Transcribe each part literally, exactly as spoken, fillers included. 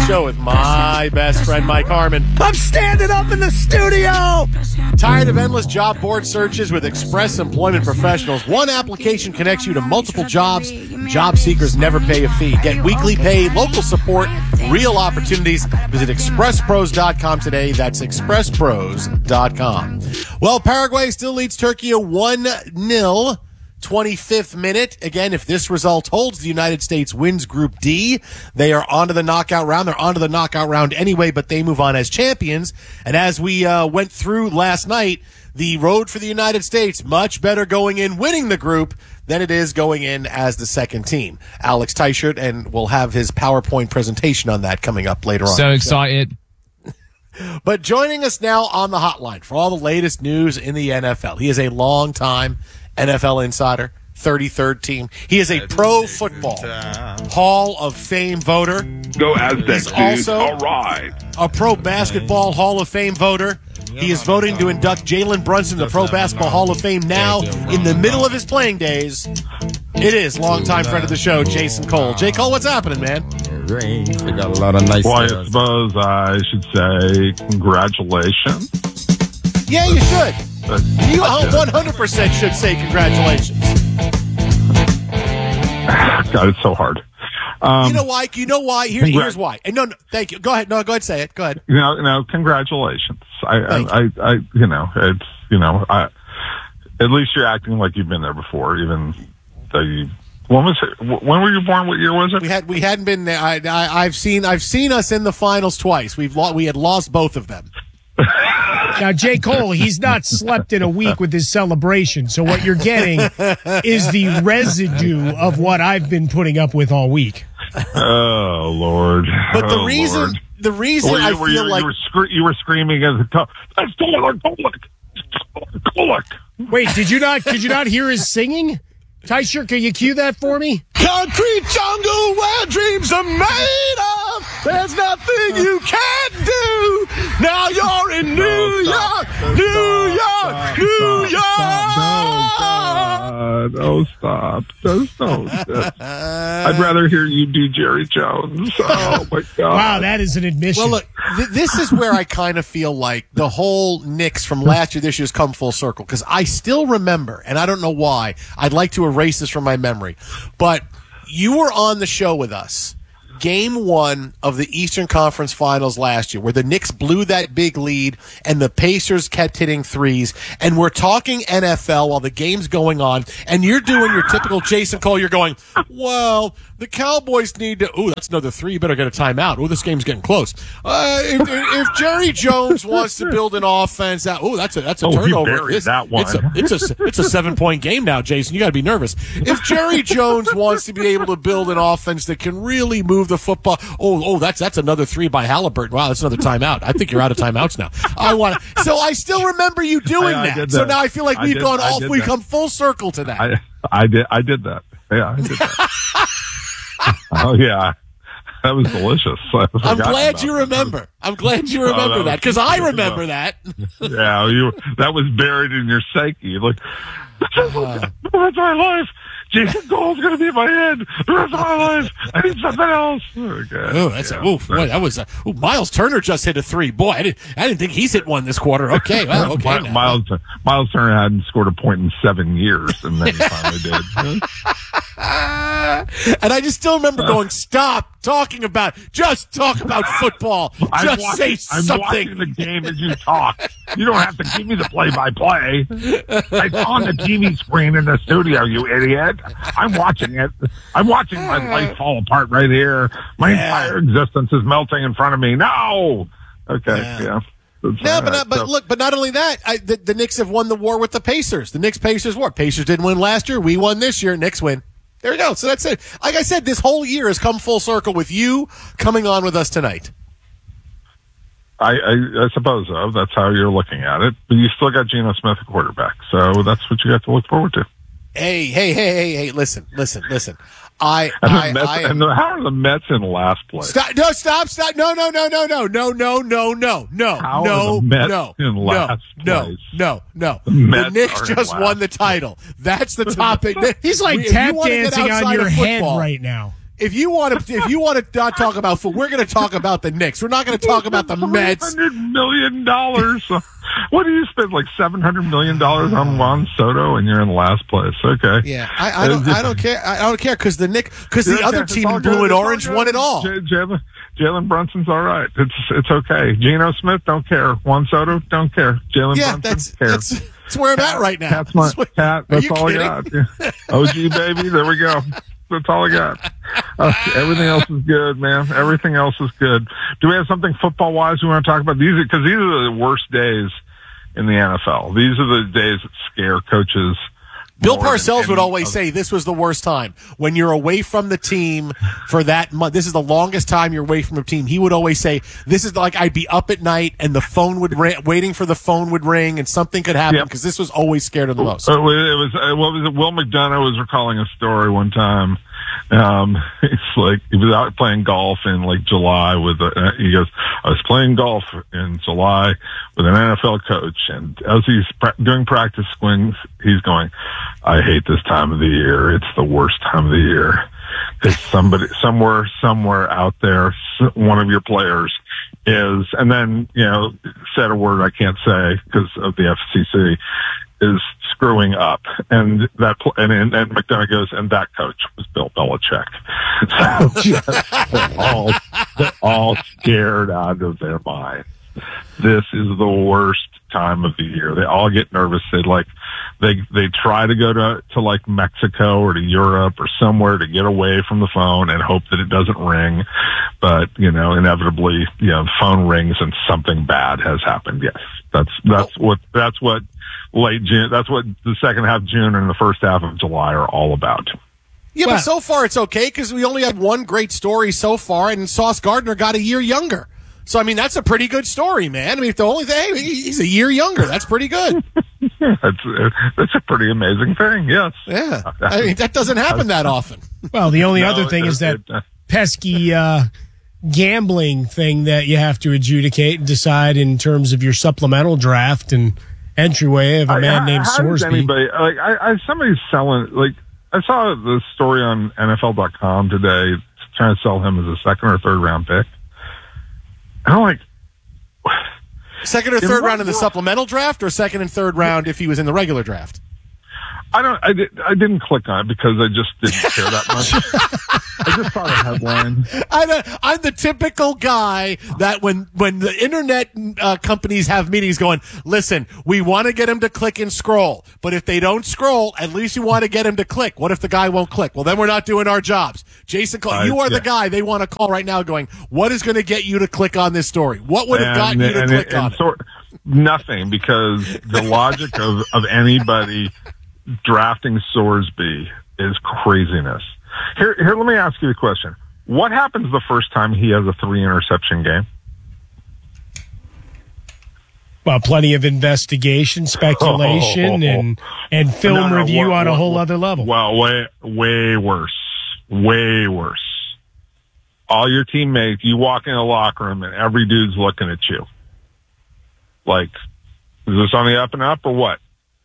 show with my best friend, Mike Harmon. I'm standing up in the studio! Tired of endless job board searches with Express Employment Professionals? One application connects you to multiple jobs. Job seekers never pay a fee. Get weekly pay, local support, real opportunities. Visit express pros dot com today. That's express pros dot com. Well, Paraguay still leads Turkey a one nil. twenty-fifth minute. Again, if this result holds, the United States wins Group D. They are on to the knockout round. They're on to the knockout round anyway, but they move on as champions. And as we uh, went through last night, the road for the United States, much better going in winning the group than it is going in as the second team. Alex Teichert, and we'll have his PowerPoint presentation on that coming up later on. So excited. But joining us now on the hotline for all the latest news in the N F L, he is a long-time N F L insider, thirty-third team. He is a Pro Football Hall of Fame voter. Go Aztecs, He's dude. also All right. a Pro Basketball Hall of Fame voter. He is voting to induct Jalen Brunson to the Pro Basketball Hall of Fame now in the middle of his playing days. It is longtime friend of the show, Jason Cole. J. Cole, what's happening, man? They got a lot of nice Well, I stuff. suppose I should say congratulations. Yeah, you should. But You one hundred percent should say congratulations. God, it's so hard. Um, You know why? You know why? Here, Congra- here's why. And no, no, thank you. Go ahead. No, go ahead. Say it. Go ahead. you know, no, congratulations. I, Thank I, I, I, you know, it's, you know, I, at least you're acting like you've been there before, even though you. When was it? When were you born? What year was it? We had we hadn't been there. I, I, I've seen I've seen us in the finals twice. We've lo- we had lost both of them. Now, J. Cole, he's not slept in a week with his celebration, so what you're getting is the residue of what I've been putting up with all week. Oh Lord! But the Oh, reason Lord. the reason Were you, I were feel you, like you were, scre- you were screaming as a co- that's Taylor Golick. Golick. Wait, did you not? Did you not hear his singing? Tysher, can you cue that for me? Concrete jungle where dreams are made of. There's nothing you can't do. Now you're in New York, New York, New York. No, stop. Just don't. I'd rather hear you do Jerry Jones. Oh, my God. Wow, that is an admission. well, look, th- this is where I kind of feel like the whole Knicks from last year, this year's come full circle because I still remember, and I don't know why. I'd like to erase this from my memory, but you were on the show with us. Game one of the Eastern Conference Finals last year, where the Knicks blew that big lead and the Pacers kept hitting threes. And we're talking N F L while the game's going on, and you're doing your typical Jason Cole. You're going, well, the Cowboys need to. Ooh, that's another three. You better get a timeout. Ooh, this game's getting close. Uh, if, if, if Jerry Jones wants to build an offense, that ooh, that's a that's a Oh, you turnover. buried It's, that one. it's a it's a it's a seven point game now, Jason. You got to be nervous. If Jerry Jones wants to be able to build an offense that can really move the football, oh oh, that's that's another three by Halliburton. Wow, that's another timeout. I think you're out of timeouts now. I want to. So I still remember you doing I- I that. did So that. now I feel like I we've did- gone I off. did We've that. come full circle to that. I, I did. I did that. Yeah, I did that. Oh, yeah. That was delicious. I I'm forgot glad about you it. remember. I'm glad you Oh, remember that that was- because I remember that. Yeah, you. That was buried in your psyche. Like, the rest of my life, Jason Cole's going to be in my head. The rest of my life, I need something else. Okay. Oh, that's yeah. a, ooh, boy, that was a, ooh, Miles Turner just hit a three. Boy, I didn't, I didn't think he's hit one this quarter. Okay, well, okay. Mi- now. Miles Miles Turner hadn't scored a point in seven years, and then he finally did. And I just still remember going, stop talking about, just talk about football. I'm Just watching, say I'm watching something. the game as you talk. You don't have to give me the play-by-play. It's on the T V screen in the studio, you idiot. I'm watching it. I'm watching my life fall apart right here. My Yeah. entire existence is melting in front of me. No. Okay. Yeah. Yeah. That's No, all but right. not, but So- look, but not only that, I, the, the Knicks have won the war with the Pacers. The Knicks Pacers war. Pacers didn't win last year. We won this year. Knicks win. There we go. So that's it. Like I said, this whole year has come full circle with you coming on with us tonight. I, I, I suppose so. That's how you're looking at it. But you still got Geno Smith at quarterback, so that's what you got to look forward to. Hey, hey, hey, hey, hey! Listen, listen, listen. I, And, I, the Mets, I and the, how are the Mets in last place? stop! No, stop! Stop! No, no, no, no, no, no, no, no, no, no, How no, are the Mets no, in last no, place? no, no, The no. Mets The Knicks are in just last won the title. That's the topic. He's like If you tap wanna get dancing on outside your of head football- right now. if you want to, if you want to not talk about food, we're going to talk about the Knicks. We're not going to talk about the Mets. three hundred million dollars. What do you spend, like seven hundred million dollars on Juan Soto, and you're in last place? Okay. Yeah, I, I don't, I don't care. I don't care because the Nick, because the other team in blue and orange won it all. J- Jalen, Jalen Brunson's all right. It's it's okay. Geno Smith, don't care. Juan Soto, don't care. Jalen yeah, Brunson, that's, care. that's that's where I'm at right now. Cat's my what, cat. That's all kidding? I got. Yeah. O G baby, there we go. That's all I got. Uh, everything else is good, man. Everything else is good. Do we have something football wise we want to talk about? These are because these are the worst days in the N F L. These are the days that scare coaches. Bill Parcells would always say this was the worst time when you're away from the team for that month. This is the longest time you're away from the team. He would always say this is like I'd be up at night and the phone would ring, waiting for the phone would ring and something could happen because yep. this was always scared of the most. It was, it was uh, what was it? Will McDonough was recalling a story one time. Um, it's like he was out playing golf in like July with. A, he goes, I was playing golf in July with an N F L coach, and as he's pra- doing practice swings, he's going, I hate this time of the year. It's the worst time of the year. It's somebody somewhere, somewhere out there, one of your players is, and then, you know, said a word I can't say because of the F C C, is screwing up. And that, and, and, and McDonough goes, and that coach was Bill Belichick. So just, they're all, they're all scared out of their minds. This is the worst time of the year. They all get nervous. They like, they, they try to go to, to like Mexico or to Europe or somewhere to get away from the phone and hope that it doesn't ring. But, you know, inevitably, you know, the phone rings and something bad has happened. Yes. That's, that's what, that's what late June, that's what the second half of June and the first half of July are all about. Yeah, well, but so far it's okay because we only had one great story so far, and Sauce Gardner got a year younger. So, I mean, that's a pretty good story, man. I mean, if the only thing, he's a year younger. That's pretty good. that's, that's a pretty amazing thing, yes. Yeah. I mean, that doesn't happen that often. Well, the only no, other thing it, is that it, uh, pesky uh, gambling thing that you have to adjudicate and decide in terms of your supplemental draft and entryway of a man I, named how Sorsby. Does anybody, like, I, I, somebody's selling, like, I saw the story on N F L dot com today trying to sell him as a second or third round pick. And I'm like, second or third round in the supplemental draft, or second and third round if he was in the regular draft? I don't. I, did, I didn't click on it because I just didn't care that much. I just saw the headline. I'm, a, I'm the typical guy that when when the internet uh, companies have meetings, going, listen, we want to get him to click and scroll, but if they don't scroll, at least we want to get him to click. What if the guy won't click? Well, then we're not doing our jobs. Jason, uh, you are yeah. the guy they want to call right now, going, what is going to get you to click on this story? What would have and, gotten you to and, click and, on and it? Sort, nothing, because the logic of of anybody drafting Sorsby is craziness. Here, here, let me ask you a question. What happens the first time he has a three interception game? Well, plenty of investigation, speculation, oh, and and film no, no, review what, on a what, whole what, other level. Well, way, way worse. Way worse. All your teammates, you walk in the locker room and every dude's looking at you. Like, is this on the up and up or what?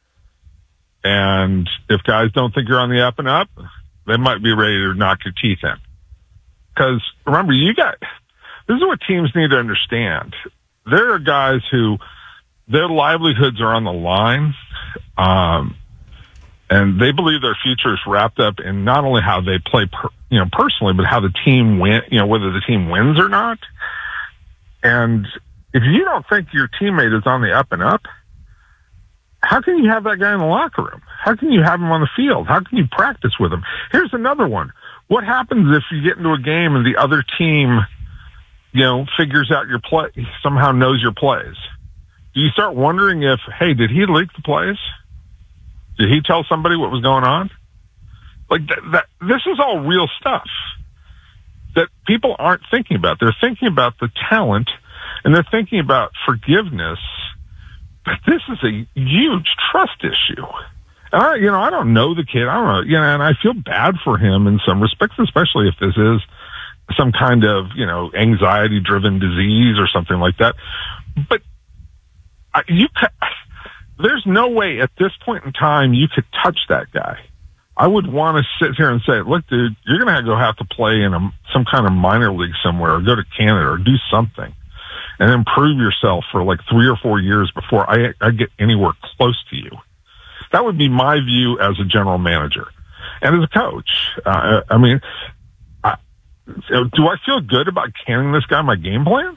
And if guys don't think you're on the up and up, they might be ready to knock your teeth in. Because remember, you got, this is what teams need to understand. There are guys who their livelihoods are on the line, um, and they believe their future is wrapped up in not only how they play, per, you know, personally, but how the team win, you know, whether the team wins or not. And if you don't think your teammate is on the up and up, how can you have that guy in the locker room? How can you have him on the field? How can you practice with him? Here's another one. What happens if you get into a game and the other team, you know, figures out your play, somehow knows your plays? Do you start wondering if, hey, did he leak the plays? Did he tell somebody what was going on? Like that, that this is all real stuff that people aren't thinking about. They're thinking about the talent and they're thinking about forgiveness. But this is a huge trust issue. And I, you know, I don't know the kid. I don't know, you know, and I feel bad for him in some respects, especially if this is some kind of, you know, anxiety driven disease or something like that. But I, you, there's no way at this point in time you could touch that guy. I would want to sit here and say, look, dude, you're going to go have to play in a, some kind of minor league somewhere or go to Canada or do something and then prove yourself for like three or four years before I, I get anywhere close to you. That would be my view as a general manager and as a coach. Uh, I mean, I, do I feel good about handing this guy my game plan?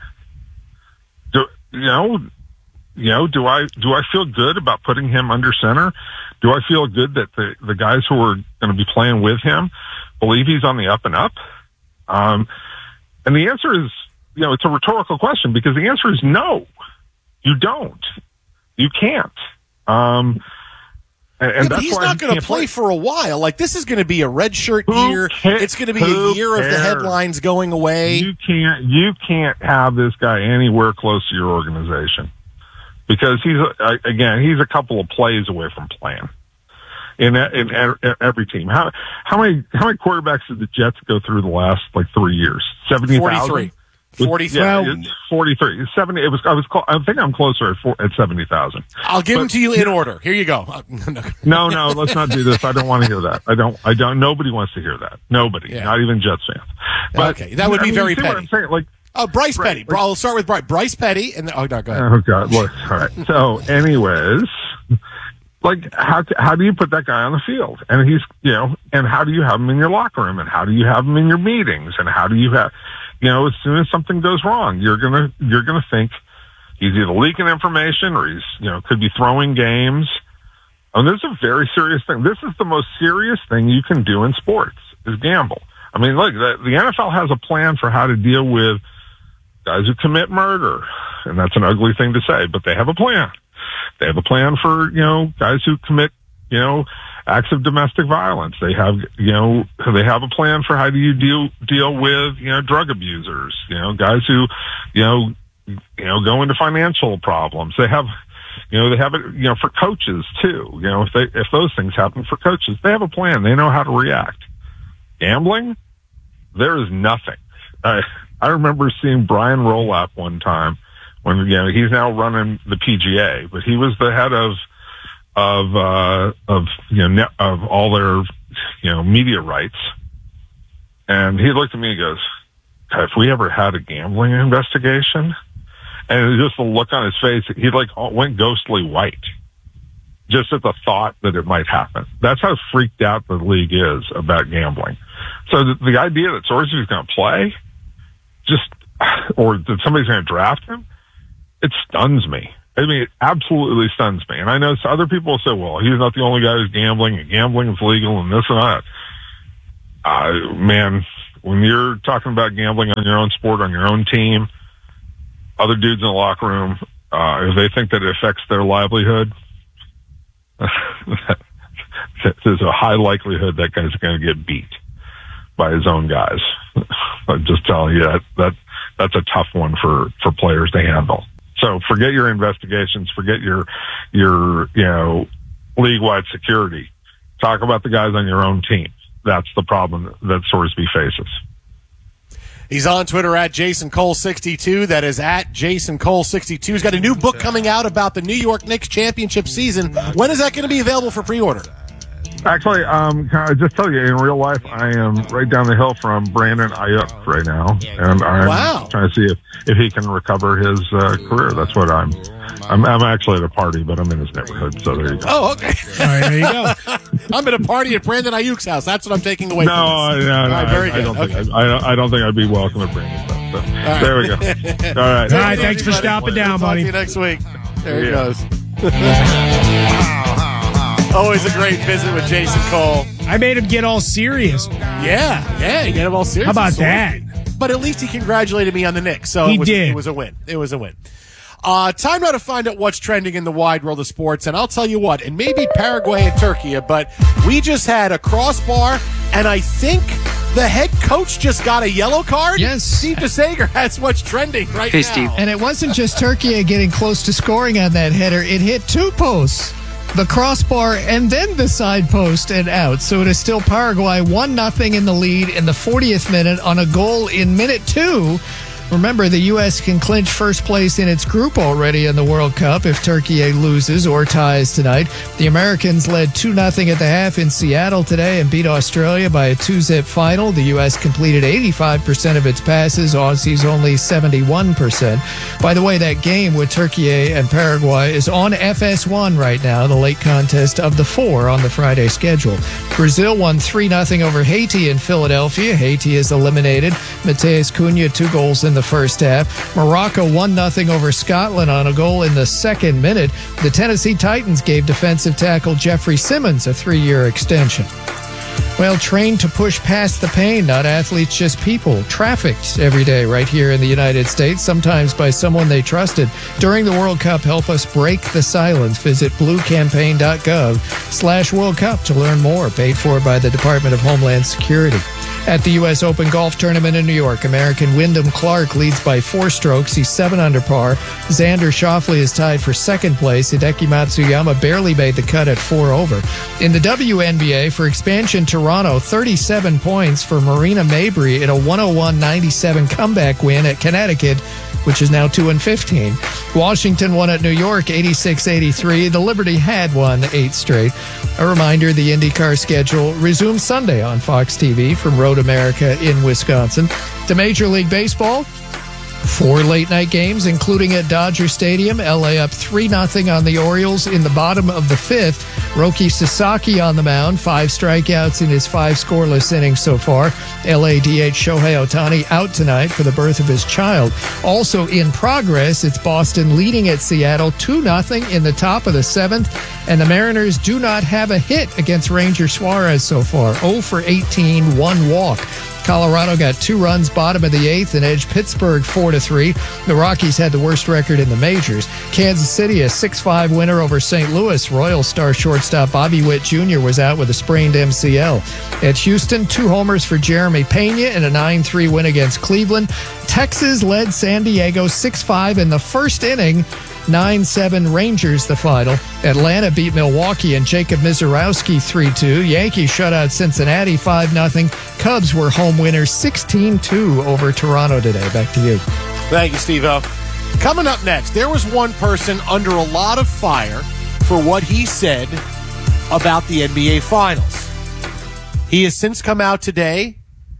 Do, you know, you know, do I, do I feel good about putting him under center? Do I feel good that the, the guys who are going to be playing with him believe he's on the up and up? Um, and the answer is, you know, it's a rhetorical question because the answer is no, you don't. You can't. Um, and, and yeah, but that's he's why not going to play, play for a while. Like, this is going to be a redshirt year. It's going to be a year cares? of the headlines going away. You can't, you can't have this guy anywhere close to your organization. Because he's, uh, again, he's a couple of plays away from playing in, in, in every team. How, how many, how many quarterbacks did the Jets go through the last, like, three years? seventy thousand? forty-three. forty-three. Yeah, forty-three. seventy, it was, I was, I think I'm closer at, four, at seventy thousand. I'll give but, them to you in order. Here you go. no, no, let's not do this. I don't want to hear that. I don't, I don't, nobody wants to hear that. Nobody. Yeah. Not even Jets fans. But, okay. That would be I mean, very petty. What I'm saying? Like, Oh, Bryce right, Petty. like, Bro, I'll start with Bryce. Bryce Petty. And then, oh, no, go ahead. Oh, God. Look, all right. So, anyways, like, how how do you put that guy on the field? And he's, you know, and how do you have him in your locker room? And how do you have him in your meetings? And how do you have, you know, as soon as something goes wrong, you're going to, you're going to think he's either leaking information or he's, you know, could be throwing games. And this is a very serious thing. This is the most serious thing you can do in sports is gamble. I mean, look, the, the N F L has a plan for how to deal with guys who commit murder, and that's an ugly thing to say, but they have a plan. They have a plan for, you know, guys who commit, you know, acts of domestic violence. They have, you know, they have a plan for how do you deal, deal with, you know, drug abusers, you know, guys who, you know, you know, go into financial problems. They have, you know, they have it, you know, for coaches too. You know, if they, if those things happen for coaches, they have a plan. They know how to react. Gambling, there is nothing. I, I remember seeing Brian Rolapp one time when, you know, he's now running the P G A, but he was the head of, of, uh, of, you know, net, of all their, you know, media rights. And he looked at me and goes, have we ever had a gambling investigation? And just the look on his face, he like went ghostly white just at the thought that it might happen. That's how freaked out the league is about gambling. So the, the idea that Sorcery's going to play, just, or that somebody's going to draft him, it stuns me. I mean, it absolutely stuns me. And I know other people will say, well, he's not the only guy who's gambling, and gambling is legal, and this and that. Uh, man, when you're talking about gambling on your own sport, on your own team, other dudes in the locker room, uh, if they think that it affects their livelihood, there's a high likelihood that guy's going to get beat by his own guys. I'm just telling you that, that that's a tough one for, for players to handle. So forget your investigations, forget your, your, you know, league-wide security. Talk about the guys on your own team. That's the problem that Sorsby faces. He's on Twitter at Jason Cole sixty-two. That is at Jason Cole sixty-two. He's got a new book coming out about the New York Knicks championship season. When is that going to be available for pre-order? Actually, um, can I just tell you, in real life, I am right down the hill from Brandon Ayuk right now, and I'm wow. trying to see if, if he can recover his uh, career. That's what I'm, I'm. I'm actually at a party, but I'm in his neighborhood, so there you go. Oh, okay. All right, there you go. I'm at a party at Brandon Ayuk's house. That's what I'm taking away no, from this. No, no, right, no. very I, good. I don't okay. think I, I, I don't think I'd be welcome at Brandon's house. So, right. There we go. All right. All right. Thanks for stopping down, we'll buddy. Talk to you next week. There yeah. he goes. Always a great visit with Jason Cole. I made him get all serious. Yeah, yeah, you get him all serious. How about that? But at least he congratulated me on the Knicks, so he it was, did. it was a win. It was a win. Uh, time now to find out what's trending in the wide world of sports, and I'll tell you what, and maybe Paraguay and Turkey, but we just had a crossbar, and I think the head coach just got a yellow card. Yes. Steve DeSager has what's trending right hey, now. Steve. And it wasn't just Turkey getting close to scoring on that header. It hit two posts, the crossbar and then the side post and out. So it is still Paraguay one nothing in the lead in the fortieth minute on a goal in minute two Remember, the U S can clinch first place in its group already in the World Cup if Turkey loses or ties tonight. The Americans led two nothing at the half in Seattle today and beat Australia by a two-zip final. The U S completed eighty-five percent of its passes, Aussies only seventy-one percent. By the way, that game with Turkey and Paraguay is on F S one right now, the late contest of the four on the Friday schedule. Brazil won three nothing over Haiti in Philadelphia. Haiti is eliminated. Mateus Cunha, two goals in the first half. Morocco one nothing over Scotland on a goal in the second minute. The Tennessee Titans gave defensive tackle Jeffrey Simmons a three-year extension. Well, trained to push past the pain, not athletes, just people. Trafficked every day right here in the United States, sometimes by someone they trusted. During the World Cup, help us break the silence. Visit bluecampaign.gov slash World Cup to learn more. Paid for by the Department of Homeland Security. At the U S Open Golf Tournament in New York, American Wyndham Clark leads by four strokes. He's seven under par. Xander Schauffele is tied for second place. Hideki Matsuyama barely made the cut at four over. In the W N B A, for expansion Toronto, thirty-seven points for Marina Mabrey in a one oh one ninety-seven comeback win at Connecticut, which is now two and fifteen. Washington won at New York eighty-six eighty-three. The Liberty had won eight straight. A reminder, the IndyCar schedule resumes Sunday on Fox T V from Road America in Wisconsin. To Major League Baseball, four late-night games, including at Dodger Stadium. L A up three nothing on the Orioles in the bottom of the fifth. Roki Sasaki on the mound, five strikeouts in his five scoreless innings so far. L A D H Shohei Ohtani out tonight for the birth of his child. Also in progress, it's Boston leading at Seattle two nothing in the top of the seventh. And the Mariners do not have a hit against Ranger Suarez so far. oh for eighteen, one walk. Colorado got two runs bottom of the eighth and edged Pittsburgh four to three. The Rockies had the worst record in the majors. Kansas City, a six five winner over Saint Louis. Royal star shortstop Bobby Witt Junior was out with a sprained M C L. At Houston, two homers for Jeremy Pena in a nine three win against Cleveland. Texas led San Diego six five in the first inning. nine seven Rangers the final. Atlanta beat Milwaukee and Jacob Mizorowski three two. Yankees shut out Cincinnati five nothing. Cubs were home winners sixteen two over Toronto today. Back to you. Thank you, Steve-O. Coming up next, there was one person under a lot of fire for what he said about the N B A Finals. He has since come out today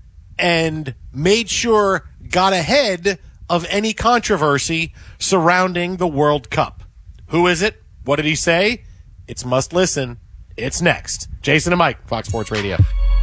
and made sure, got ahead of any controversy surrounding the World Cup. Who is it? What did he say? It's must listen. It's next. Jason and Mike, Fox Sports Radio.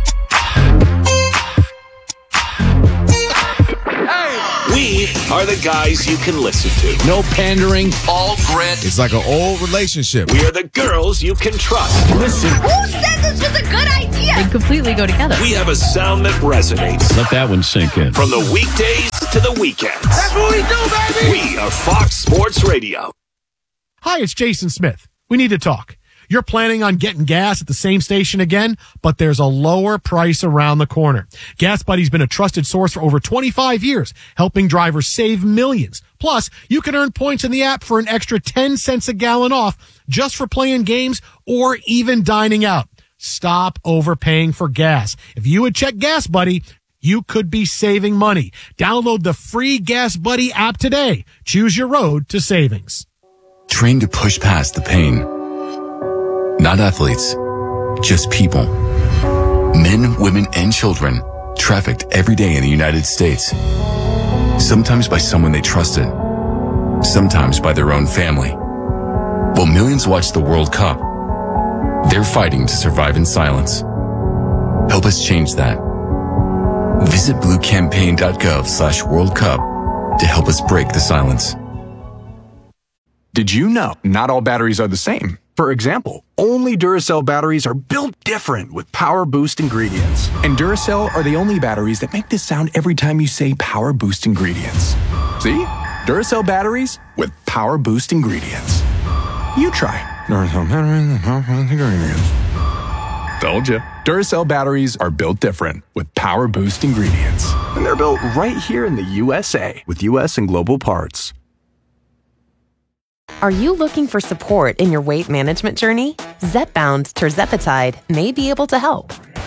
We are the guys you can listen to. No pandering, all grit. It's like an old relationship. We are the girls you can trust. Listen. Who said this was a good idea? They completely go together. We have a sound that resonates. Let that one sink in. From the weekdays to the weekends. That's what we do, baby! We are Fox Sports Radio. Hi, it's Jason Smith. We need to talk. You're planning on getting gas at the same station again, but there's a lower price around the corner. Gas Buddy's been a trusted source for over twenty-five years, helping drivers save millions. Plus, you can earn points in the app for an extra ten cents a gallon off just for playing games or even dining out. Stop overpaying for gas. If you would check Gas Buddy, you could be saving money. Download the free Gas Buddy app today. Choose your road to savings. Train to push past the pain. Not athletes, just people. Men, women, and children trafficked every day in the United States. Sometimes by someone they trusted, sometimes by their own family. While millions watch the World Cup, they're fighting to survive in silence. Help us change that. Visit bluecampaign.gov slash World Cup to help us break the silence. Did you know not all batteries are the same? For example, only Duracell batteries are built different with Power Boost ingredients. And Duracell are the only batteries that make this sound every time you say Power Boost ingredients. See? Duracell batteries with Power Boost ingredients. You try. Duracell batteries with Power Boost ingredients. Told you. Duracell batteries are built different with Power Boost ingredients. And they're built right here in the U S A with U S and global parts. Are you looking for support in your weight management journey? Zepbound tirzepatide may be able to help.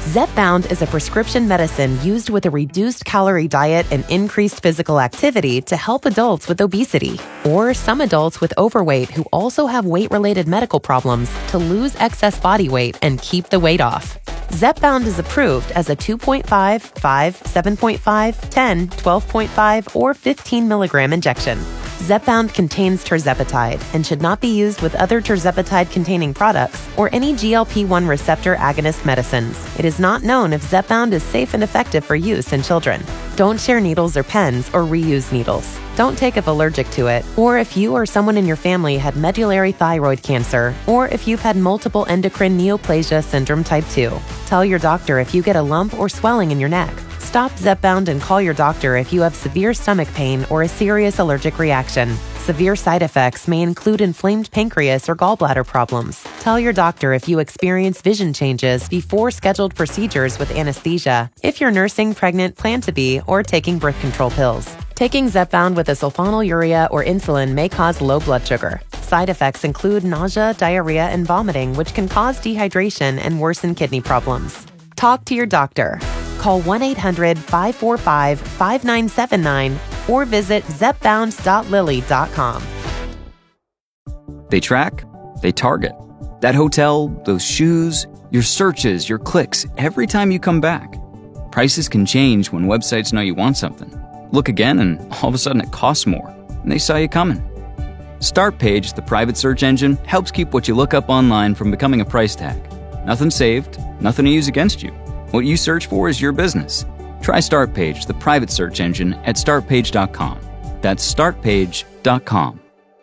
Zepbound is a prescription medicine used with a reduced calorie diet and increased physical activity to help adults with obesity, or some adults with overweight who also have weight-related medical problems to lose excess body weight and keep the weight off. Zepbound is approved as a two point five, five, seven point five, ten, twelve point five, or fifteen milligram injection. Zepbound contains tirzepatide and should not be used with other tirzepatide-containing products or any G L P one receptor agonist medicines. It is not known if Zepbound is safe and effective for use in children. Don't share needles or pens or reuse needles. Don't take if allergic to it, or if you or someone in your family had medullary thyroid cancer, or if you've had multiple endocrine neoplasia syndrome type two. Tell your doctor if you get a lump or swelling in your neck. Stop Zepbound and call your doctor if you have severe stomach pain or a serious allergic reaction. Severe side effects may include inflamed pancreas or gallbladder problems. Tell your doctor if you experience vision changes before scheduled procedures with anesthesia, if you're nursing, pregnant, plan to be, or taking birth control pills. Taking Zepbound with a sulfonylurea or insulin may cause low blood sugar. Side effects include nausea, diarrhea, and vomiting, which can cause dehydration and worsen kidney problems. Talk to your doctor. Call one eight hundred, five four five, five nine seven nine or visit zepbound dot lilly dot com. They track, they target. That hotel, those shoes, your searches, your clicks, every time you come back. Prices can change when websites know you want something. Look again and all of a sudden it costs more, and they saw you coming. Startpage, the private search engine, helps keep what you look up online from becoming a price tag. Nothing saved, nothing to use against you. What you search for is your business. Try Startpage, the private search engine, at start page dot com. That's start page dot com.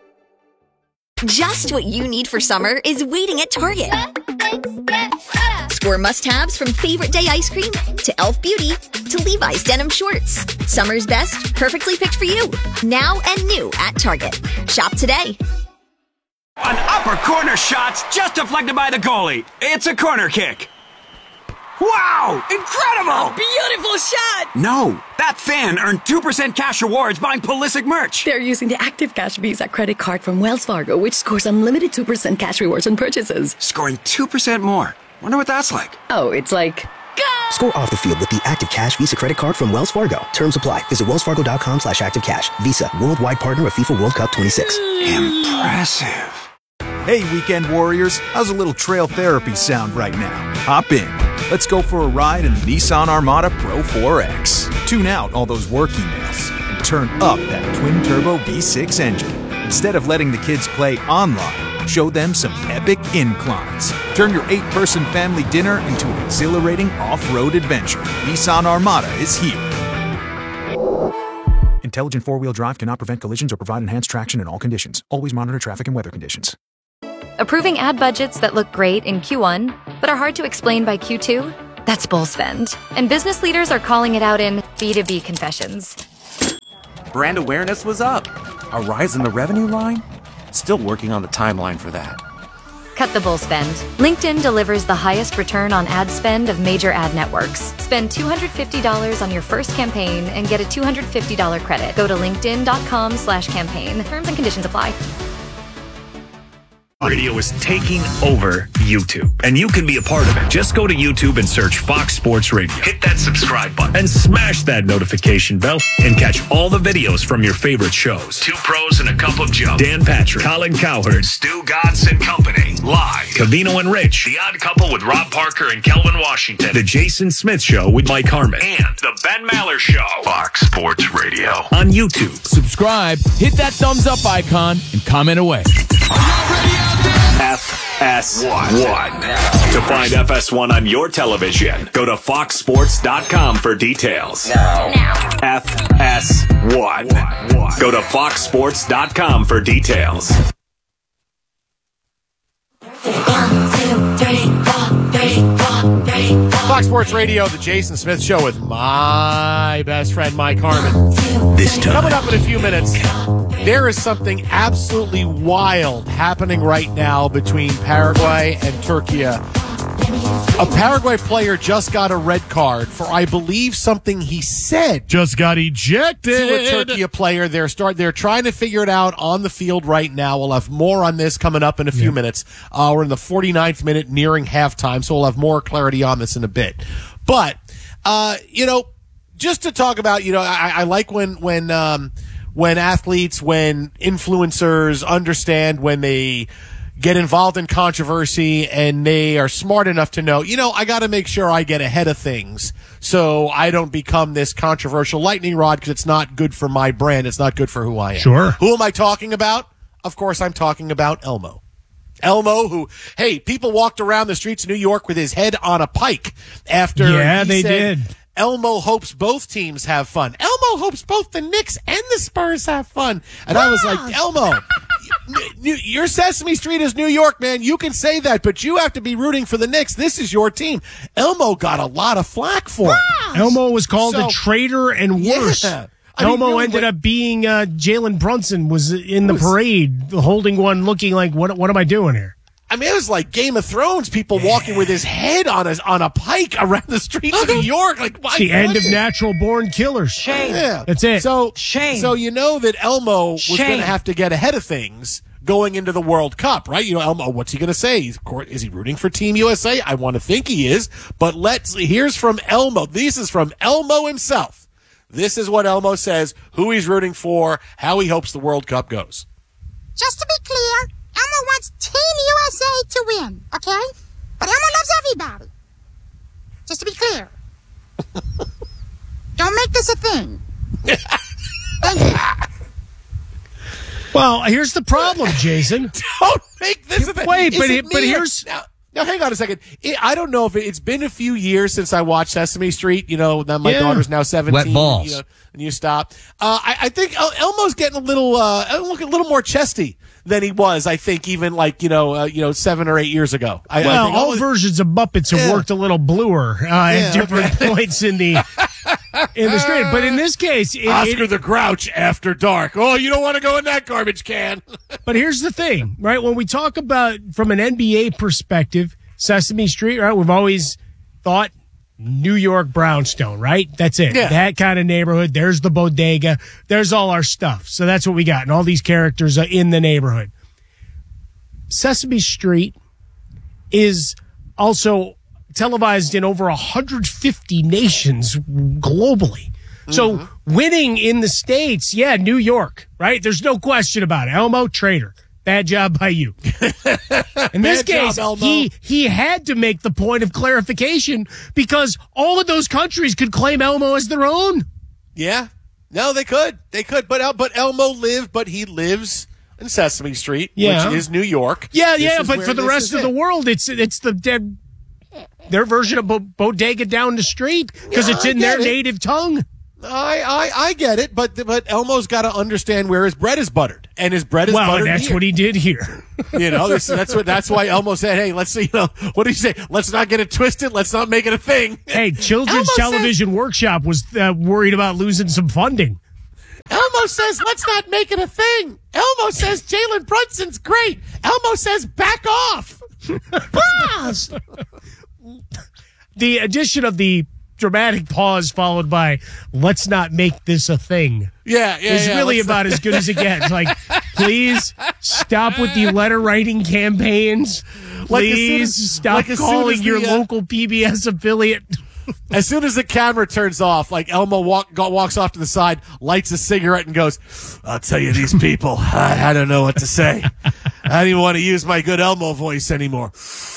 Just what you need for summer is waiting at Target. Score must-haves from Favorite Day ice cream to Elf Beauty to Levi's denim shorts. Summer's best, perfectly picked for you. Now and new at Target. Shop today. An upper corner shot's just deflected by the goalie. It's a corner kick. Wow! Incredible! Beautiful shot! No, that fan earned two percent cash rewards buying Pulisic merch. They're using the Active Cash Visa credit card from Wells Fargo, which scores unlimited two percent cash rewards on purchases. Scoring two percent more. Wonder what that's like. Oh, it's like... Go! Score off the field with the Active Cash Visa credit card from Wells Fargo. Terms apply. Visit wellsfargo.com slash active cash. Visa, worldwide partner of FIFA World Cup twenty-six. Impressive. Hey, weekend warriors. How's a little trail therapy sound right now? Hop in. Let's go for a ride in the Nissan Armada Pro four X. Tune out all those work emails and turn up that twin-turbo V six engine. Instead of letting the kids play online, show them some epic inclines. Turn your eight-person family dinner into an exhilarating off-road adventure. Nissan Armada is here. Intelligent four-wheel drive cannot prevent collisions or provide enhanced traction in all conditions. Always monitor traffic and weather conditions. Approving ad budgets that look great in Q one, but are hard to explain by Q two? That's bull spend. And business leaders are calling it out in B two B confessions. Brand awareness was up. A rise in the revenue line? Still working on the timeline for that. Cut the bull spend. LinkedIn delivers the highest return on ad spend of major ad networks. Spend two hundred fifty dollars on your first campaign and get a two hundred fifty dollars credit. Go to linkedin.com slash campaign. Terms and conditions apply. Radio is taking over YouTube, and you can be a part of it. Just go to YouTube and search Fox Sports Radio. Hit that subscribe button and smash that notification bell and catch all the videos from your favorite shows. Two Pros and a Cup of Joe. Dan Patrick, Colin Cowherd, Stu Godson Company, live. Cavino and Rich, The Odd Couple with Rob Parker and Kelvin Washington. The Jason Smith Show with Mike Harmon. And The Ben Maller Show. Fox Sports Radio on YouTube. Subscribe, hit that thumbs up icon, and comment away. F S one. To find F S one on your television, go to fox sports dot com for details. Now. Now. F S one. Go to fox sports dot com for details. Fox Sports Radio, the Jason Smith Show with my best friend Mike Harmon. This time. Coming up in a few minutes, there is something absolutely wild happening right now between Paraguay and Turkey. A Paraguay player just got a red card for, I believe, something he said. Just got ejected. To a Turkey player. They're start. They're trying to figure it out on the field right now. We'll have more on this coming up in a few yeah. minutes. Uh, we're in the forty-ninth minute, nearing halftime, so we'll have more clarity on this in a bit. But, uh, you know, just to talk about, you know, I, I like when when um, when athletes, when influencers understand when they get involved in controversy and they are smart enough to know, you know, I got to make sure I get ahead of things so I don't become this controversial lightning rod because it's not good for my brand. It's not good for who I am. Sure. Who am I talking about? Of course, I'm talking about Elmo. Elmo, who, hey, people walked around the streets of New York with his head on a pike after yeah, he they said, did. Elmo hopes both teams have fun. Elmo hopes both the Knicks and the Spurs have fun. And I was like, Elmo, your Sesame Street is New York, man. You can say that, but you have to be rooting for the Knicks. This is your team. Elmo got a lot of flack for it. Elmo was called so, a traitor and worse. Yeah. I mean, Elmo really, ended what, up being uh, Jalen Brunson was in the was, parade holding one looking like, what What am I doing here? I mean, it was like Game of Thrones, people yeah. walking with his head on a, on a pike around the streets of New York. Like, it's the end of Natural Born Killers. Shame. Yeah. That's it. So, Shame. So you know that Elmo was going to have to get ahead of things going into the World Cup, right? You know, Elmo, what's he going to say? He's, is he rooting for Team U S A? I want to think he is. But let's, here's from Elmo. This is from Elmo himself. This is what Elmo says, who he's rooting for, how he hopes the World Cup goes. Just to be clear, Elmo wants Team U S A to win, okay? But Elmo loves everybody. Just to be clear. Don't make this a thing. Thank you. Well, here's the problem, Jason. Don't make this a thing. Wait, Is but, it it, but here's... Now, now, hang on a second. It, I don't know if it, it's been a few years since I watched Sesame Street. You know, now my yeah. daughter's now seventeen. Wet balls. You know, and you stop. Uh, I, I think El- Elmo's getting a little, uh, a little more chesty than he was. I think even like you know, uh, you know, seven or eight years ago. I, well, I think all Elmo's, versions of Muppets have yeah. worked a little bluer uh, yeah, at different okay. points in the in the street. But in this case, it, Oscar it, the Grouch after dark. Oh, you don't want to go in that garbage can. But here's the thing, right? When we talk about from an N B A perspective, Sesame Street, right? We've always thought New York brownstone, right? That's it. Yeah. That kind of neighborhood. There's the bodega. There's all our stuff. So that's what we got. And all these characters are in the neighborhood. Sesame Street is also televised in over one hundred fifty nations globally. So mm-hmm. winning in the States, yeah, New York, right? There's no question about it. Elmo, traitor. Bad job by you. In this case, job, he he had to make the point of clarification because all of those countries could claim Elmo as their own. Yeah. No, they could. They could. But, but Elmo lived, but he lives in Sesame Street, yeah. which is New York. Yeah, this yeah, but for the rest of it. the world, it's it's the dead their version of bo- bodega down the street because yeah, it's in their it. native tongue. I, I I get it, but but Elmo's got to understand where his bread is buttered, and his bread is well, buttered. Well, that's here. what he did here. You know, this, that's what that's why Elmo said, "Hey, let's see. You know, what did he say? Let's not get it twisted. Let's not make it a thing." Hey, Children's Elmo Television said, Workshop was uh, worried about losing some funding. Elmo says, "Let's not make it a thing." Elmo says, "Jalen Brunson's great." Elmo says, "Back off." Boss. The addition of the dramatic pause followed by "let's not make this a thing." Yeah, yeah, is yeah, really about not. as good as it gets. Like, please stop with the letter writing campaigns. Please like as, stop like calling the, your uh, local P B S affiliate. As soon as the camera turns off, like Elmo walk, go, walks off to the side, lights a cigarette, and goes, "I'll tell you, these people, I, I don't know what to say. I don't even want to use my good Elmo voice anymore."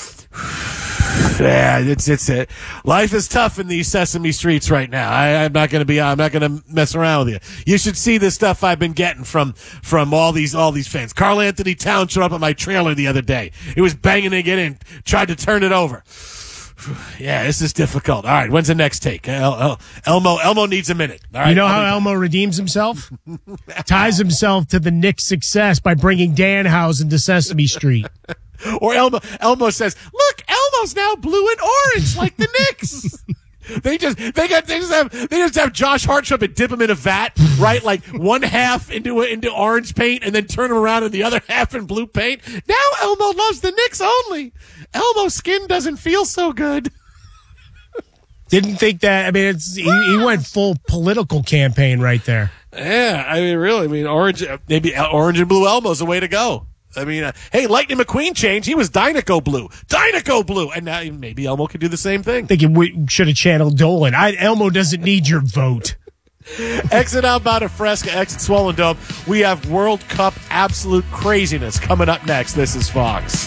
Yeah, it's it's it. Life is tough in these Sesame Streets right now. I, I'm not going to be. I'm not going to mess around with you. You should see the stuff I've been getting from from all these all these fans. Carl Anthony Towns showed up at my trailer the other day. He was banging it in, tried to turn it over. Yeah, this is difficult. All right, when's the next take? El, El, Elmo Elmo needs a minute. All right, you know how Elmo redeems himself? Ties himself to the Knicks' success by bringing Danhausen to Sesame Street. Or Elmo Elmo says, "Look, Elmo's now blue and orange like the Knicks." They just they got they just have they just have Josh Hart show up and dip him in a vat, right? Like one half into a, into orange paint and then turn him around and the other half in blue paint. Now Elmo loves the Knicks only. Elmo's skin doesn't feel so good. Didn't think that. I mean, it's he, he went full political campaign right there. Yeah, I mean, really, I mean, orange, maybe orange and blue Elmo's the way to go. I mean, uh, hey, Lightning McQueen changed. He was Dynaco Blue. Dynaco Blue. And now maybe Elmo could do the same thing. I think we should have channeled Dolan. I, Elmo doesn't need your vote. Exit outbound of Fresca, exit Swollen Dome. We have World Cup absolute craziness coming up next. This is Fox.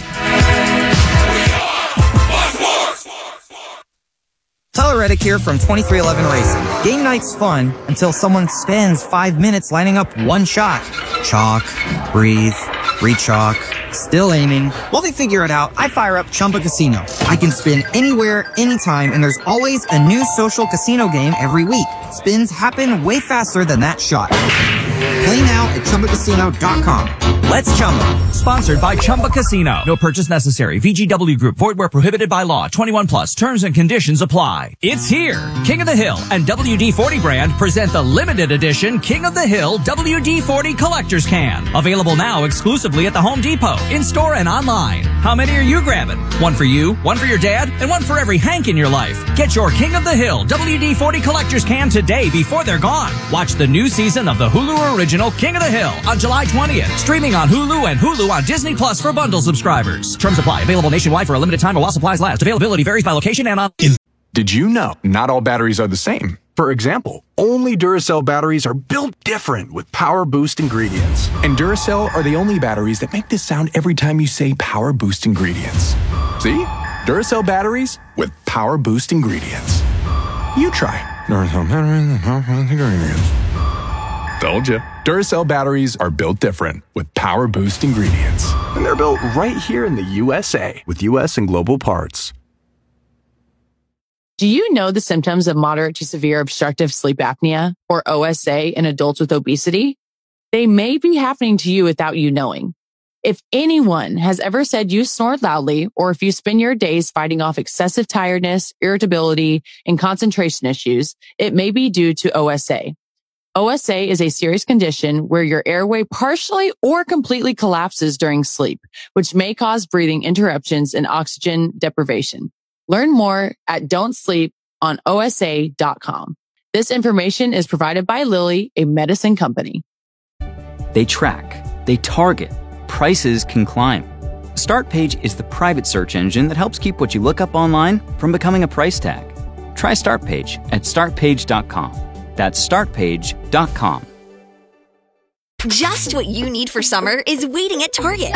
Tyler Reddick here from twenty-three eleven Racing. Game night's fun until someone spends five minutes lining up one shot. Chalk, breathe, re-chalk, still aiming. While they figure it out, I fire up Chumba Casino. I can spin anywhere, anytime, and there's always a new social casino game every week. Spins happen way faster than that shot. Play now at Chumba Casino dot com. Let's Chumba. Sponsored by Chumba Casino. No purchase necessary. V G W Group. Void where prohibited by law. twenty-one plus. Terms and conditions apply. It's here. King of the Hill and W D forty brand present the limited edition King of the Hill W D forty Collector's Can. Available now exclusively at the Home Depot, in-store and online. How many are you grabbing? One for you, one for your dad, and one for every Hank in your life. Get your King of the Hill W D forty Collector's Can today before they're gone. Watch the new season of the Hulu original King of the Hill on July twentieth. Streaming on Hulu and Hulu on Disney Plus for bundle subscribers. Terms apply. Available nationwide for a limited time or while supplies last. Availability varies by location and on... Did you know not all batteries are the same? For example, only Duracell batteries are built different with Power Boost ingredients. And Duracell are the only batteries that make this sound every time you say Power Boost ingredients. See? Duracell batteries with Power Boost ingredients. You try. Duracell batteries with Power Boost ingredients. Told you. Duracell batteries are built different with Power Boost ingredients. And they're built right here in the U S A with U S and global parts. Do you know the symptoms of moderate to severe obstructive sleep apnea, or O S A, in adults with obesity? They may be happening to you without you knowing. If anyone has ever said you snore loudly, or if you spend your days fighting off excessive tiredness, irritability, and concentration issues, it may be due to O S A. O S A is a serious condition where your airway partially or completely collapses during sleep, which may cause breathing interruptions and oxygen deprivation. Learn more at don't sleep on O S A dot com. This information is provided by Lilly, a medicine company. They track, they target, prices can climb. StartPage is the private search engine that helps keep what you look up online from becoming a price tag. Try StartPage at start page dot com. That's start page dot com. Just what you need for summer is waiting at Target.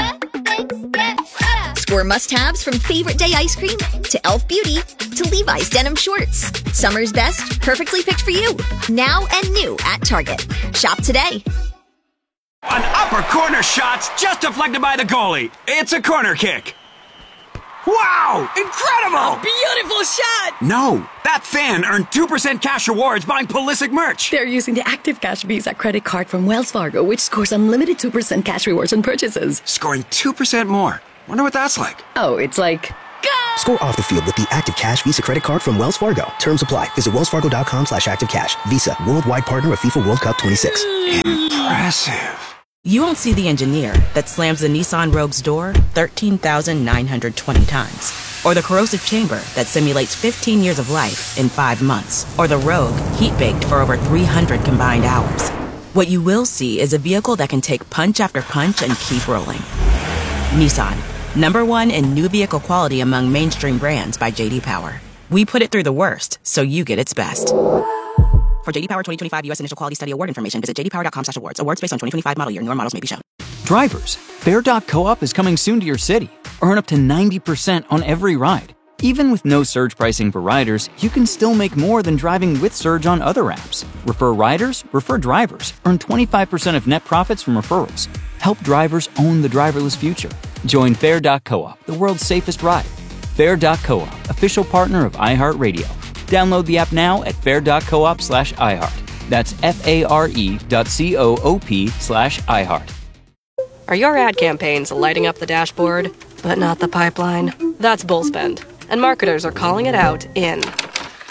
Score must-haves from favorite day ice cream to e l f Beauty to Levi's denim shorts. Summer's best, perfectly picked for you. Now and new at Target. Shop today. An upper corner shot's just deflected by the goalie. It's a corner kick. Wow! Incredible! Beautiful shot! No, that fan earned two percent cash rewards buying Pulisic merch. They're using the Active Cash Visa credit card from Wells Fargo, which scores unlimited two percent cash rewards on purchases. Scoring two percent more. Wonder what that's like. Oh, it's like... Score off the field with the Active Cash Visa credit card from Wells Fargo. Terms apply. Visit wells fargo dot com slash active cash. Visa, worldwide partner of FIFA World Cup twenty-six. Impressive. You won't see the engineer that slams the Nissan Rogue's door thirteen thousand nine hundred twenty times. Or the corrosive chamber that simulates fifteen years of life in five months. Or the Rogue heat-baked for over three hundred combined hours. What you will see is a vehicle that can take punch after punch and keep rolling. Nissan, number one in new vehicle quality among mainstream brands by J D Power. We put it through the worst, so you get its best. For J D Power twenty twenty-five U S Initial Quality Study Award information, visit j d power dot com slash awards. Awards based on twenty twenty-five model year. Newer models may be shown. Drivers, Fair dot co-op is coming soon to your city. Earn up to ninety percent on every ride. Even with no surge pricing for riders, you can still make more than driving with Surge on other apps. Refer riders, refer drivers. Earn twenty-five percent of net profits from referrals. Help drivers own the driverless future. Join Fair dot co-op, the world's safest ride. Fair dot co-op, official partner of iHeartRadio. Download the app now at fair dot coop slash iHeart. That's F-A-R-E dot C-O-O-P slash iHeart. Are your ad campaigns lighting up the dashboard, but not the pipeline? That's Bullspend, and marketers are calling it out in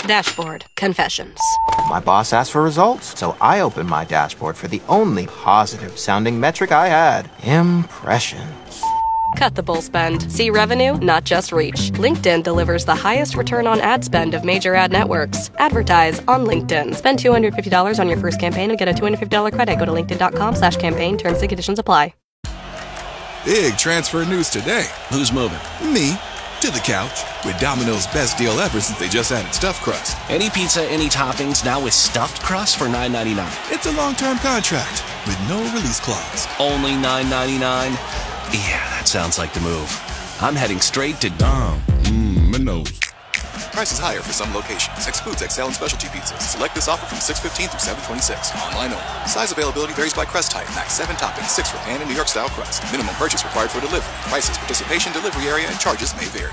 Dashboard Confessions. My boss asked for results, so I opened my dashboard for the only positive-sounding metric I had. Impressions. Cut the bull spend. See revenue, not just reach. LinkedIn delivers the highest return on ad spend of major ad networks. Advertise on LinkedIn. Spend two hundred fifty dollars on your first campaign and get a two hundred fifty dollars credit. Go to linkedin.com slash campaign. Terms and conditions apply. Big transfer news today. Who's moving? Me. To the couch. With Domino's best deal ever since they just added stuffed crust. Any pizza, any toppings, now with stuffed crust for nine ninety-nine. It's a long-term contract with no release clause. Only nine ninety-nine? Yeah, that sounds like the move. I'm heading straight to Dom. Mmm, Minos. Prices higher for some locations. Excludes X L and specialty pizzas. Select this offer from six fifteen through seven twenty-six. Online only. Size availability varies by crust type. Max seven toppings, six for pan and New York style crust. Minimum purchase required for delivery. Prices, participation, delivery area, and charges may vary.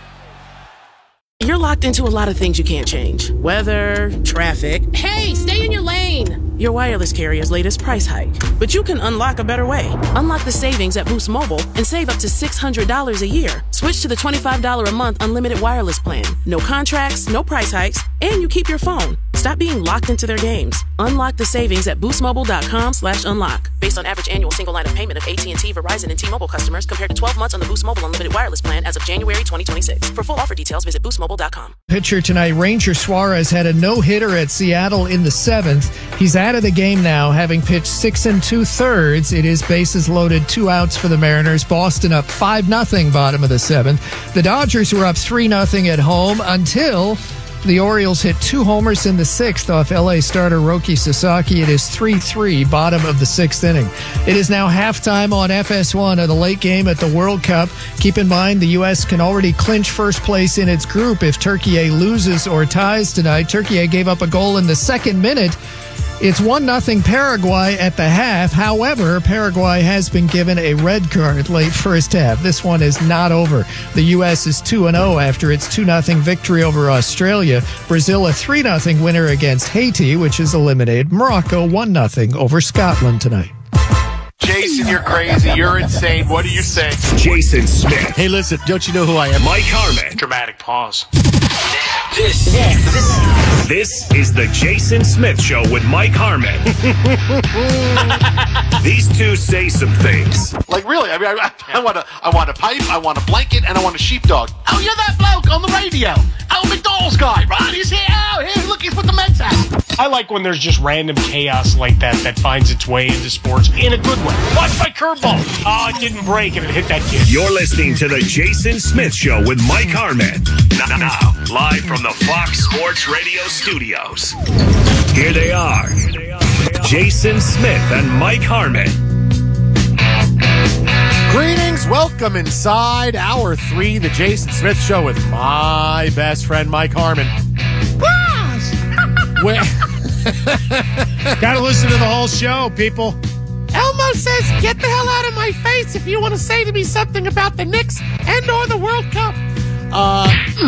You're locked into a lot of things you can't change. Weather, traffic. Hey, stay in your lane! Your wireless carrier's latest price hike. But you can unlock a better way. Unlock the savings at Boost Mobile and save up to six hundred dollars a year. Switch to the twenty-five dollars a month unlimited wireless plan. No contracts, no price hikes, and you keep your phone. Stop being locked into their games. Unlock the savings at boostmobile.com slash unlock. Based on average annual single line of payment of A T and T, Verizon, and T-Mobile customers compared to twelve months on the Boost Mobile unlimited wireless plan as of January twenty twenty-six. For full offer details, visit boost mobile dot com. Pitcher tonight, Ranger Suarez had a no-hitter at Seattle in the seventh. He's out of the game now, having pitched six and two-thirds. It is bases loaded, two outs for the Mariners. Boston up five nothing bottom of the seventh. The Dodgers were up three nothing at home until the Orioles hit two homers in the sixth off L A starter Roki Sasaki. It is three three, bottom of the sixth inning. It is now halftime on F S one of the late game at the World Cup. Keep in mind the U S can already clinch first place in its group if Turkey loses or ties tonight. Turkey gave up a goal in the second minute. It's one nothing Paraguay at the half. However, Paraguay has been given a red card late first half. This one is not over. The U S is two and oh after its two nothing victory over Australia. Brazil a three nothing winner against Haiti, which is eliminated. Morocco one nothing over Scotland tonight. Jason, you're crazy. You're insane. What do you say? Jason Smith. Hey, listen, don't you know who I am? Mike Harmon. Dramatic pause. This, this, this is the Jason Smith Show with Mike Harmon. These two say some things. Like, really, I mean, I, I want a, I want a pipe, I want a blanket, and I want a sheepdog. Oh, you're that bloke on the radio. Oh, McDonald's guy, right? He's here. Oh, here, look, he's with the Mets hat. I like when there's just random chaos like that that finds its way into sports in a good way. Watch my curveball. Oh, it didn't break and it hit that kid. You're listening to the Jason Smith Show with Mike Harmon. Now, now, live from the Fox Sports Radio studios. Here they are, Jason Smith and Mike Harmon. Greetings, welcome inside hour three, the Jason Smith Show with my best friend Mike Harmon. Where gotta listen to the whole show, people. Elmo says, "Get the hell out of my face if you want to say to me something about the Knicks and or the World Cup." Uh,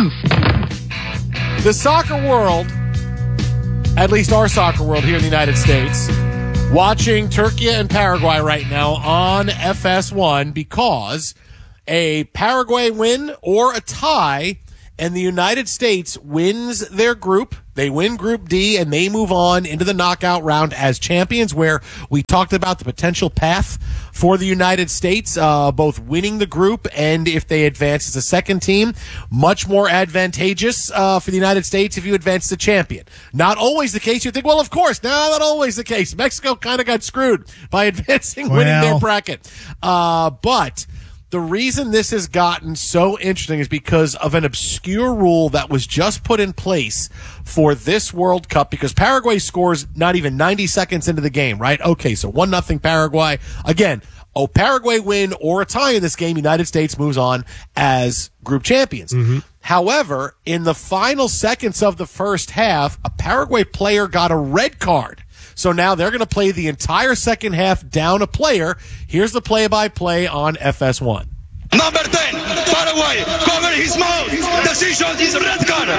the soccer world, at least our soccer world here in the United States, watching Turkey and Paraguay right now on F S one because a Paraguay win or a tie and the United States wins their group. They win Group D, and they move on into the knockout round as champions, where we talked about the potential path for the United States, uh, both winning the group and if they advance as a second team, much more advantageous uh, for the United States if you advance as a champion. Not always the case. You think, well, of course, no, not always the case. Mexico kind of got screwed by advancing, well. winning their bracket. Uh, but the reason this has gotten so interesting is because of an obscure rule that was just put in place for this World Cup, because Paraguay scores not even ninety seconds into the game, right? Okay, so one nothing Paraguay. Again, oh, Paraguay win or a tie in this game, United States moves on as group champions. Mm-hmm. However, in the final seconds of the first half, a Paraguay player got a red card. So now they're going to play the entire second half down a player. Here's the play-by-play on F S one. Number ten, Paraguay, cover his mouth. Decision is red card.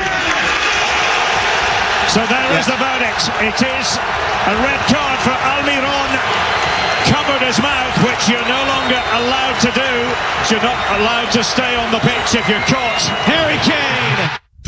So there yeah. is the verdict. It is a red card for Almiron. Covered his mouth, which you're no longer allowed to do. You're not allowed to stay on the pitch if you're caught. Harry Kane.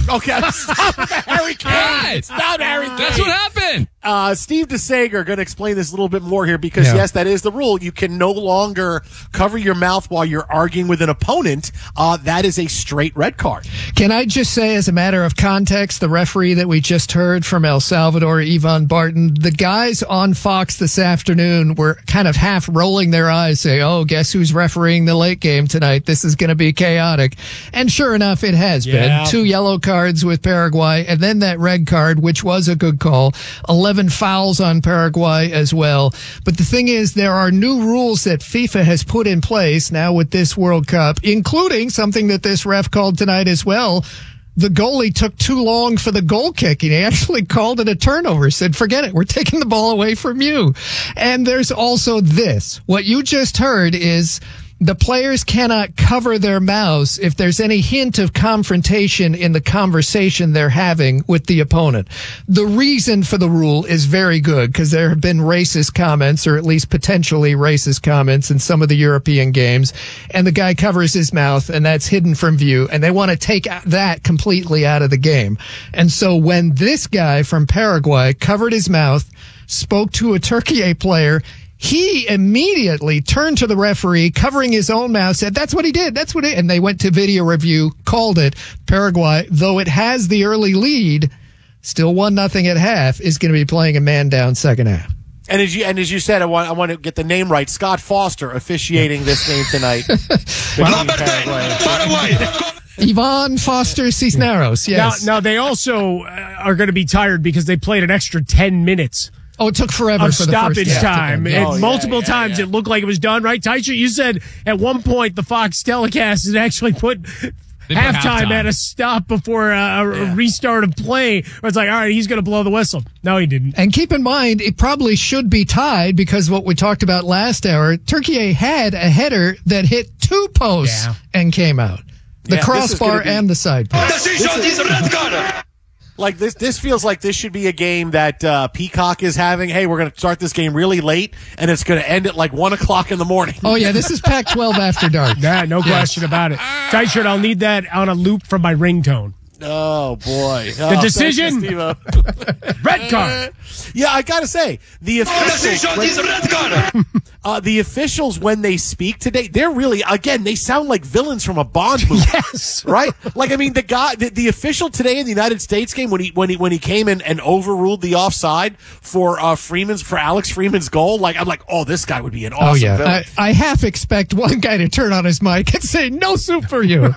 Okay, stop with the Harry Kane. Stop Harry Kane. That's what happened. Uh, Steve DeSager going to explain this a little bit more here because, Yeah. yes, that is the rule. You can no longer cover your mouth while you're arguing with an opponent. Uh, that is a straight red card. Can I just say, as a matter of context, the referee that we just heard from El Salvador, Ivan Barton, the guys on Fox this afternoon were kind of half rolling their eyes, saying, oh, guess who's refereeing the late game tonight? This is going to be chaotic. And sure enough, it has Yeah. been. Two yellow cards with Paraguay, and then that red card, which was a good call. eleven fouls on Paraguay as well. But the thing is, there are new rules that FIFA has put in place now with this World Cup, including something that this ref called tonight as well. The goalie took too long for the goal kick, and he actually called it a turnover, said, forget it, we're taking the ball away from you. And there's also this. What you just heard is the players cannot cover their mouths if there's any hint of confrontation in the conversation they're having with the opponent. The reason for the rule is very good because there have been racist comments, or at least potentially racist comments, in some of the European games, and the guy covers his mouth and that's hidden from view, and they want to take that completely out of the game. And so when this guy from Paraguay covered his mouth, spoke to a Turkey player, he immediately turned to the referee, covering his own mouth, said, that's what he did. That's what it, and they went to video review, called it. Paraguay, though it has the early lead, still one nothing at half, is going to be playing a man down second half. And as you and as you said, I want I want to get the name right. Scott Foster officiating this game tonight. Number ten, Paraguay. Ivan Foster Cisneros, yes. Now, now they also uh, are going to be tired because they played an extra ten minutes. Oh, it took forever of for the stoppage first time. Yeah. And Oh, multiple yeah, yeah, times yeah. it looked like it was done, right? Taichi, you said at one point the Fox telecast had actually put They put halftime halftime. at a stop before a, a Yeah. restart of play. Where it's like, all right, he's going to blow the whistle. No, he didn't. And keep in mind, it probably should be tied because what we talked about last hour, Turkey had a header that hit two posts Yeah. and came out. The Yeah, this is crossbar gonna be- and the side post. Decision is red card. Like this, this feels like this should be a game that uh, Peacock is having. Hey, we're going to start this game really late, and it's going to end at like one o'clock in the morning. Oh, yeah, this is Pac twelve after dark. Yeah, no question about it. Tight shirt, I'll need that on a loop from my ringtone. Oh boy! The Oh, decision, thank you, Steve-O. red card. Yeah, I gotta say the officials. Decision is red card. Uh, the officials, when they speak today, they're really, again, they sound like villains from a Bond movie. Yes. Right? Like, I mean, the guy, the, the official today in the United States game, when he, when he, when he came in and overruled the offside for, uh, Freeman's, for Alex Freeman's goal, like, I'm like, oh, this guy would be an awesome Oh, yeah. villain. I, I half expect one guy to turn on his mic and say, no soup for you.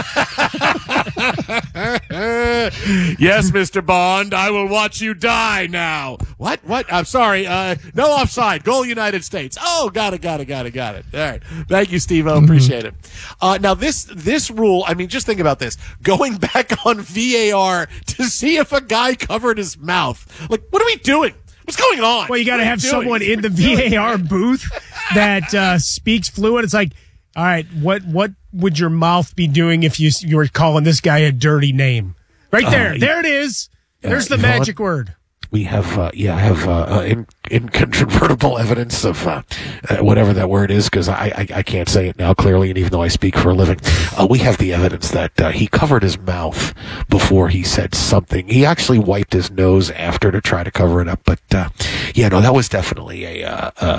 Yes, Mister Bond, I will watch you die now. What? What? I'm sorry. Uh, no offside. Goal United States. Oh, got it, got it, got it, got it. All right. Thank you, Steve-O. Appreciate it. Uh, now this, this rule, I mean, just think about this. Going back on V A R to see if a guy covered his mouth. Like, what are we doing? What's going on? Well, you got to What are have we doing? someone in the V A R booth that uh, speaks fluent. It's like, all right, what what would your mouth be doing if you you were calling this guy a dirty name? Right there, Uh, there it is. There's uh, the Yvonne? magic word. We have, uh, yeah, I have uh, uh, in, incontrovertible evidence of uh, uh, whatever that word is, because I, I I can't say it now clearly, and even though I speak for a living, uh, we have the evidence that uh, he covered his mouth before he said something. He actually wiped his nose after to try to cover it up, but uh, yeah, no, that was definitely a uh, uh,